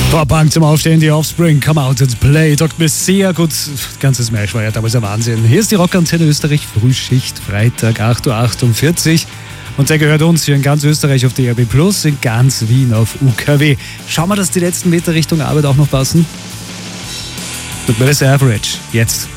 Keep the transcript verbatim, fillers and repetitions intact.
Vorbank zum Aufstehen, die Offspring, Come Out and Play, taugt mir sehr gut. Das ganze Smash war ja damals ein Wahnsinn. Hier ist die Rockantenne Österreich, Frühschicht, Freitag, acht Uhr achtundvierzig. Und der gehört uns hier in ganz Österreich auf D R B Plus, in ganz Wien auf U K W. Schauen wir, dass die letzten Meter Richtung Arbeit auch noch passen. Tut mir das Average. Jetzt.